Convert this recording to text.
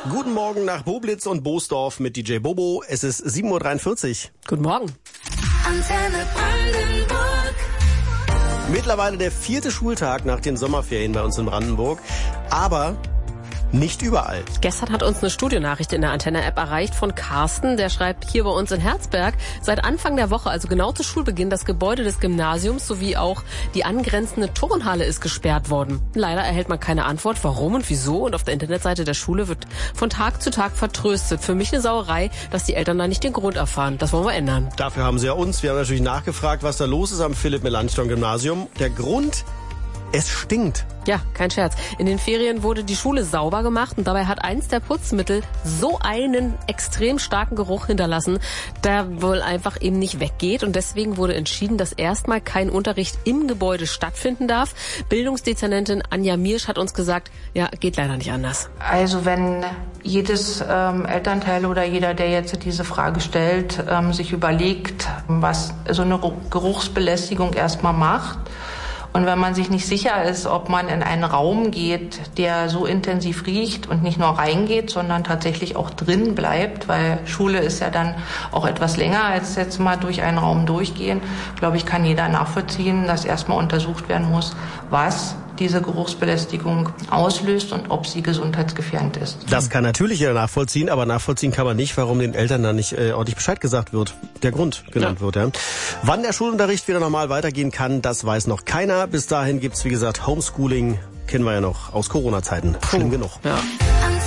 Guten Morgen nach Boblitz und Boosdorf mit DJ Bobo. Es ist 7.43 Uhr. Guten Morgen. Antenne Brandenburg. Mittlerweile der 4. Schultag nach den Sommerferien bei uns in Brandenburg. Aber nicht überall. Gestern hat uns eine Studionachricht in der Antenne-App erreicht von Carsten. Der schreibt, hier bei uns in Herzberg, seit Anfang der Woche, also genau zu Schulbeginn, das Gebäude des Gymnasiums sowie auch die angrenzende Turnhalle ist gesperrt worden. Leider erhält man keine Antwort, warum und wieso. Und auf der Internetseite der Schule wird von Tag zu Tag vertröstet. Für mich eine Sauerei, dass die Eltern da nicht den Grund erfahren. Das wollen wir ändern. Dafür haben sie ja uns. Wir haben natürlich nachgefragt, was da los ist am Philipp-Melanchthon-Gymnasium. Der Grund: es stinkt. Ja, kein Scherz. In den Ferien wurde die Schule sauber gemacht und dabei hat eins der Putzmittel so einen extrem starken Geruch hinterlassen, der wohl einfach eben nicht weggeht. Und deswegen wurde entschieden, dass erstmal kein Unterricht im Gebäude stattfinden darf. Bildungsdezernentin Anja Miersch hat uns gesagt, ja, geht leider nicht anders. Also wenn jedes Elternteil oder jeder, der jetzt diese Frage stellt, sich überlegt, was so eine Geruchsbelästigung erstmal macht, und wenn man sich nicht sicher ist, ob man in einen Raum geht, der so intensiv riecht und nicht nur reingeht, sondern tatsächlich auch drin bleibt, weil Schule ist ja dann auch etwas länger als jetzt mal durch einen Raum durchgehen, glaube ich, kann jeder nachvollziehen, dass erstmal untersucht werden muss, was diese Geruchsbelästigung auslöst und ob sie gesundheitsgefährdend ist. Das kann natürlich jeder nachvollziehen, aber nachvollziehen kann man nicht, warum den Eltern dann nicht ordentlich Bescheid gesagt wird, der Grund genannt wird. Ja. Wann der Schulunterricht wieder normal weitergehen kann, das weiß noch keiner. Bis dahin gibt's, wie gesagt, Homeschooling, kennen wir ja noch aus Corona-Zeiten. Schlimm genug. Ja.